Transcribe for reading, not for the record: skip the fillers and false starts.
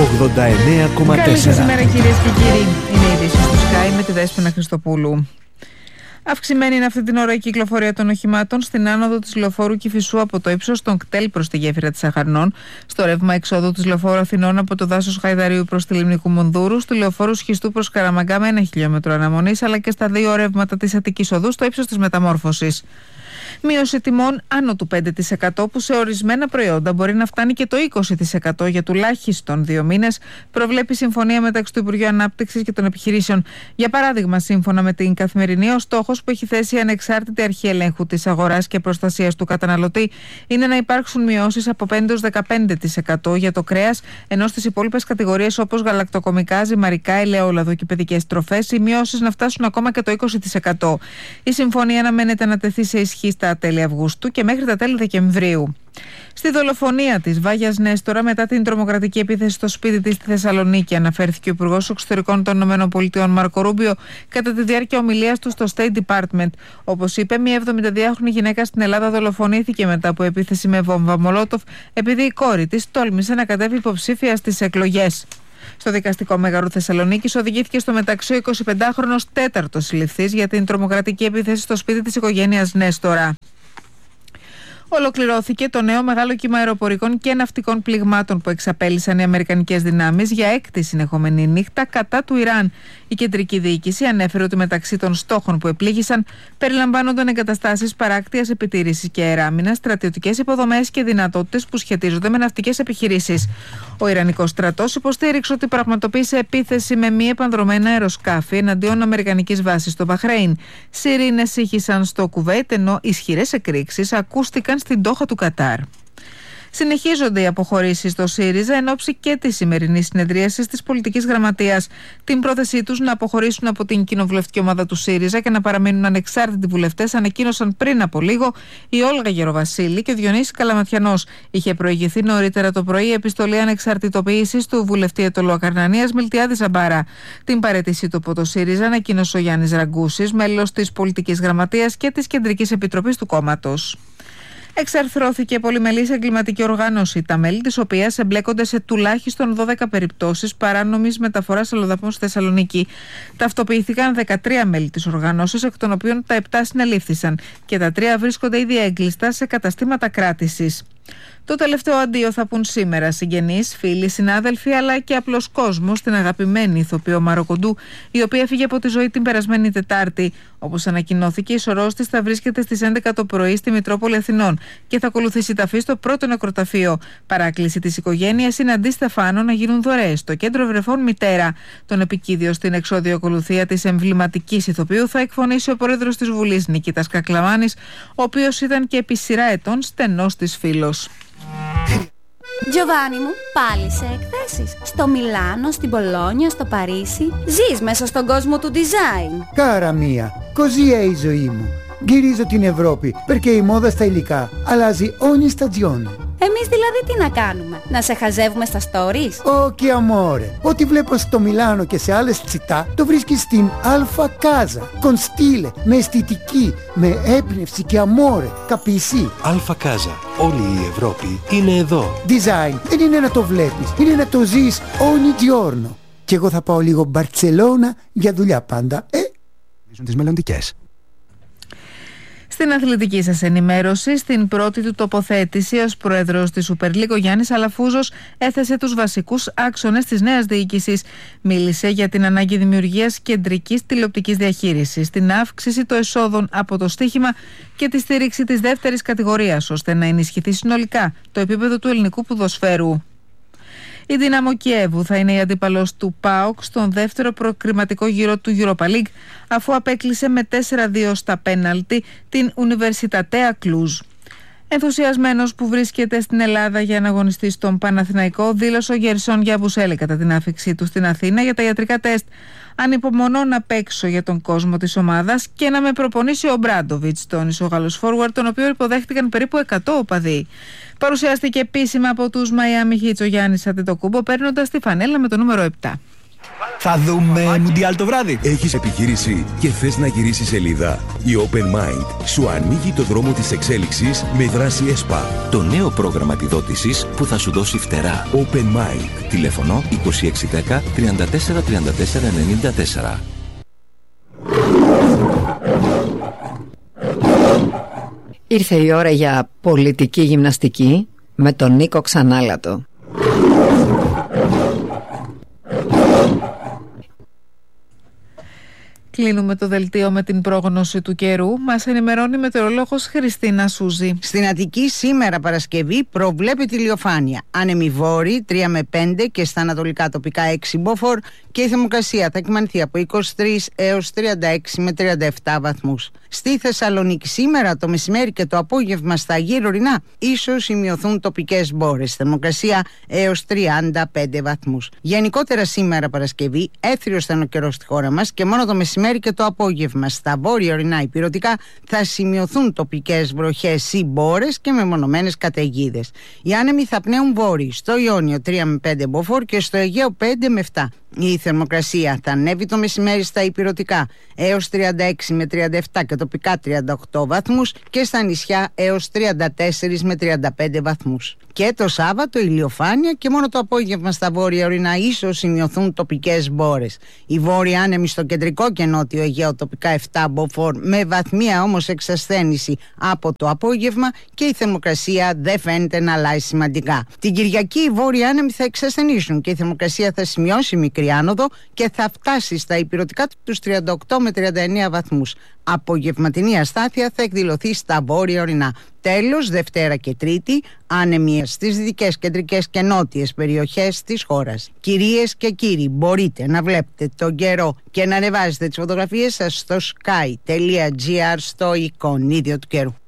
89,4. Καλή σας ημέρα, κυρίες και κύριοι. Είναι η ειδήσεις του Sky με τη Δέσποινα Χριστοπούλου. Αυξημένη είναι αυτή την ώρα η κυκλοφορία των οχημάτων στην άνοδο της λεωφόρου Κηφισού από το ύψος των κτέλ προς τη γέφυρα της Αχαρνών, στο ρεύμα εξόδου της λεωφόρου Αθηνών από το δάσος Χαϊδαρίου προς τη Λιμνικού Μονδούρου, στη λεωφόρου Σχιστού προς Καραμαγκά με 1 χιλιόμετρο αναμονής, αλλά και στα δύο ρεύματα της Αττικής Οδού στο ύψος της Μεταμόρφωσης. Μείωση τιμών άνω του 5% που σε ορισμένα προϊόντα μπορεί να φτάνει και το 20% για τουλάχιστον 2 μήνες, προβλέπει συμφωνία μεταξύ του Υπουργείου Ανάπτυξης και των επιχειρήσεων. Για παράδειγμα, σύμφωνα με την Καθημερινή, ο στόχος που έχει θέσει η Ανεξάρτητη Αρχή Ελέγχου της Αγοράς και Προστασίας του Καταναλωτή είναι να υπάρξουν μειώσεις από 5% έως 15% για το κρέας, ενώ στις υπόλοιπες κατηγορίες όπως γαλακτοκομικά, ζυμαρικά, ελαιόλαδο και παιδικές τροφές οι μειώσεις να φτάσουν ακόμα και το 20%. Η συμφωνία αναμένεται να τεθεί σε ισχύ στα τέλη Αυγούστου και μέχρι τα τέλη Δεκεμβρίου. Στη δολοφονία της Βάγιας Νέστορα μετά την τρομοκρατική επίθεση στο σπίτι της στη Θεσσαλονίκη, αναφέρθηκε ο Υπουργός Εξωτερικών των ΗΠΑ Μάρκο Ρούμπιο κατά τη διάρκεια ομιλίας του στο State Department. Όπως είπε, μια 72χρονη γυναίκα στην Ελλάδα δολοφονήθηκε μετά από επίθεση με βόμβα Μολότοφ, επειδή η κόρη της τόλμησε να κατέβει υποψήφια στις εκλογές. Στο δικαστικό μέγαρο Θεσσαλονίκης οδηγήθηκε στο μεταξύ ο 25χρονος τέταρτος συλληφθής για την τρομοκρατική επίθεση στο σπίτι της οικογένειας Νέστορα. Ολοκληρώθηκε το νέο μεγάλο κύμα αεροπορικών και ναυτικών πληγμάτων που εξαπέλυσαν οι αμερικανικές δυνάμεις για έκτη συνεχόμενη νύχτα κατά του Ιράν. Η κεντρική διοίκηση ανέφερε ότι μεταξύ των στόχων που επλήγησαν περιλαμβάνονταν εγκαταστάσεις παράκτειας επιτήρησης και αεράμινας, στρατιωτικές υποδομές και δυνατότητες που σχετίζονται με ναυτικές επιχειρήσεις. Ο Ιρανικός στρατός υποστήριξε ότι πραγματοποίησε επίθεση με μη επανδρομένα αεροσκάφη εναντίον αμερικανικής βάσης στο Μπαχρέιν. Σιρήνες ήχησαν στο Κουβέιτ, ενώ ισχυρές εκρήξεις ακούστηκαν στην Ντόχα του Κατάρ. Συνεχίζονται οι αποχωρήσεις στο ΣΥΡΙΖΑ εν ώψη και τη σημερινή συνεδρίαση της πολιτικής γραμματείας. Την πρόθεσή τους να αποχωρήσουν από την κοινοβουλευτική ομάδα του ΣΥΡΙΖΑ και να παραμείνουν ανεξάρτητοι βουλευτές ανακοίνωσαν πριν από λίγο η Όλγα Γεροβασίλη και ο Διονύσης Καλαματιανός. Είχε προηγηθεί νωρίτερα το πρωί η επιστολή ανεξαρτητοποίησης του βουλευτή Αιτωλοακαρνανίας Μιλτιάδη Ζαμπάρα. Την παραίτησή του από το ΣΥΡΙΖΑ ανακοίνωσε ο Γιάννης Ραγκούσης, μέλος της πολιτικής γραμματείας και της Κεντρικής Επιτροπής του κόμματος. Εξαρθρώθηκε πολυμελής εγκληματική οργάνωση, τα μέλη της οποίας εμπλέκονται σε τουλάχιστον 12 περιπτώσεις παράνομης μεταφοράς αλλοδαπών στη Θεσσαλονίκη. Ταυτοποιήθηκαν 13 μέλη της οργάνωσης, εκ των οποίων τα 7 συνελήφθησαν και τα 3 βρίσκονται ήδη έγκλειστα σε καταστήματα κράτησης. Το τελευταίο αντίο θα πουν σήμερα συγγενείς, φίλοι, συνάδελφοι αλλά και απλός κόσμος στην αγαπημένη ηθοποιό Μάρο Κοντού, η οποία έφυγε από τη ζωή την περασμένη Τετάρτη. Όπως ανακοινώθηκε, η σωρός της θα βρίσκεται στις 11 το πρωί στη Μητρόπολη Αθηνών και θα ακολουθήσει ταφή στο πρώτο νεκροταφείο. Παράκληση της οικογένειας είναι αντί στεφάνων να γίνουν δωρεές στο κέντρο βρεφών Μητέρα. Τον επικίδιο στην εξώδιο ακολουθία της εμβληματικής ηθοποιού θα εκφωνήσει ο πρόεδρος της Βουλής Νικήτας Κακλαμάνης, ο οποίος ήταν και επί σειρά ετών στενός της φίλος. Giovanni μου, πάλι σε εκθέσεις. Στο Μιλάνο, στην Πολόνια, στο Παρίσι. Ζεις μέσα στον κόσμο του design. Κάρα μία, così è η ζωή μου. Γυρίζω την Ευρώπη, perché η μόδα στα υλικά αλλάζει ogni stagione. Εμείς δηλαδή τι να κάνουμε, να σε χαζεύουμε στα stories? Όχι amore, ό,τι βλέπω στο Μιλάνο και σε άλλες τσιτά το βρίσκεις στην Alfa Casa. Con stile, με αισθητική, με έμπνευση και amore, capisci? Alfa Casa. Όλη η Ευρώπη είναι εδώ. Design δεν είναι να το βλέπεις, είναι να το ζεις ogni giorno. Και εγώ θα πάω λίγο Μπαρτσελώνα για δουλειά πάντα, Τις μελλοντικές. Στην αθλητική σας ενημέρωση, στην πρώτη του τοποθέτηση ως πρόεδρος της Super League, ο Γιάννης Αλαφούζος έθεσε τους βασικούς άξονες της νέας διοίκησης. Μίλησε για την ανάγκη δημιουργίας κεντρικής τηλεοπτικής διαχείρισης, την αύξηση των εσόδων από το στοίχημα και τη στήριξη της δεύτερης κατηγορίας, ώστε να ενισχυθεί συνολικά το επίπεδο του ελληνικού ποδοσφαίρου. Η Δύναμο Κιέβου θα είναι η αντίπαλος του ΠΑΟΚ στον δεύτερο προκριματικό γύρο του Europa League, αφού απέκλεισε με 4-2 στα πέναλτι την Universitatea Cluj. Ενθουσιασμένος που βρίσκεται στην Ελλάδα για να αγωνιστεί στον Παναθηναϊκό, δήλωσε ο Γερσόν Γιαμπουσέλη κατά την άφιξή του στην Αθήνα για τα ιατρικά τεστ. Ανυπομονώ να παίξω για τον κόσμο της ομάδας και να με προπονήσει ο Μπράντοβιτς, τόνισε ο Γάλλος forward, τον οποίο υποδέχτηκαν περίπου 100 οπαδοί. Παρουσιάστηκε επίσημα από τους Miami Heat ο Γιάννης Αντετοκούμπο, παίρνοντας τη φανέλα με το νούμερο 7. Θα δούμε Μουντιάλ το βράδυ. Έχεις επιχείρηση και θες να γυρίσεις σελίδα? Η Open Mind σου ανοίγει το δρόμο της εξέλιξης με δράση ΕΣΠΑ. Το νέο πρόγραμμα επιδότησης που θα σου δώσει φτερά. Open Mind. Τηλέφωνο 2610 34 34 94. Ήρθε η ώρα για πολιτική γυμναστική με τον Νίκο Ξανάλατο. Κλείνουμε το δελτίο με την πρόγνωση του καιρού. Μας ενημερώνει η μετεωρολόγος Χριστίνα Σούζη. Στην Αττική σήμερα Παρασκευή προβλέπεται ηλιοφάνεια. Άνεμοι βόρειοι 3 με 5 και στα ανατολικά τοπικά 6 μποφόρ και η θερμοκρασία θα κυμανθεί από 23 έως 36 με 37 βαθμούς. Στη Θεσσαλονίκη σήμερα το μεσημέρι και το απόγευμα στα γύρω ορεινά ίσως σημειωθούν τοπικές μπόρες. Θερμοκρασία έως 35 βαθμούς. Γενικότερα σήμερα Παρασκευή έθριος θα είναι ο καιρός στη χώρα μας και μόνο το μεσημέρι και το απόγευμα στα βόρεια ορεινά υπηρετικά θα σημειωθούν τοπικές βροχές ή μπόρες και μεμονωμένες καταιγίδες. Οι άνεμοι θα πνέουν βόρειοι στο Ιόνιο 3 με 5 μποφόρ και στο Αιγαίο 5 με 7. Η θερμοκρασία θα ανέβει το μεσημέρι στα υπηρετικά έως 36 με 37 και τοπικά 38 βαθμούς και στα νησιά έως 34 με 35 βαθμούς. Και το Σάββατο ηλιοφάνεια και μόνο το απόγευμα στα βόρεια ορεινά ίσως σημειωθούν τοπικές μπόρες. Οι βόρειοι άνεμοι στο κεντρικό και νότιο Αιγαίο τοπικά 7 μποφόρ με βαθμία όμως εξασθένηση από το απόγευμα και η θερμοκρασία δεν φαίνεται να αλλάζει σημαντικά. Την Κυριακή οι βόρειοι άνεμοι θα εξασθενήσουν και η θερμοκρασία θα σημειώσει μικρή άνοδο και θα φτάσει στα υπηρετικά τους 38 με 39 βαθμούς. Απογευματινή αστάθεια θα εκδηλωθεί στα βόρεια ορεινά. Τέλος, Δευτέρα και Τρίτη, άνεμοι στις δυτικές, κεντρικές και νότιες περιοχές της χώρας. Κυρίες και κύριοι, μπορείτε να βλέπετε τον καιρό και να ανεβάζετε τις φωτογραφίες σας στο sky.gr στο εικονίδιο του καιρού.